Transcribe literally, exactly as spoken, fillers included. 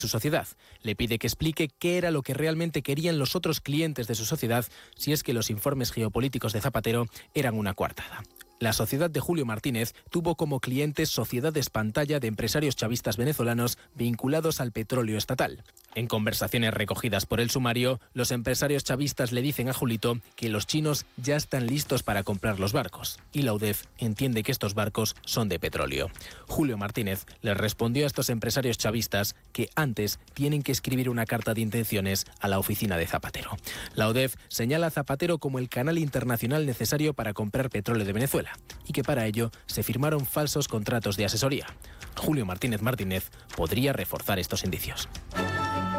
su sociedad. Le pide que explique qué era lo que realmente querían los otros clientes de su sociedad, si es que los informes geopolíticos de Zapatero eran una coartada. La sociedad de Julio Martínez tuvo como clientes sociedades pantalla de empresarios chavistas venezolanos vinculados al petróleo estatal. En conversaciones recogidas por el sumario, los empresarios chavistas le dicen a Julito que los chinos ya están listos para comprar los barcos, y la U D E F entiende que estos barcos son de petróleo. Julio Martínez les respondió a estos empresarios chavistas que antes tienen que escribir una carta de intenciones a la oficina de Zapatero. La U D E F señala a Zapatero como el canal internacional necesario para comprar petróleo de Venezuela, y que para ello se firmaron falsos contratos de asesoría. Julio Martínez Martínez podría reforzar estos indicios.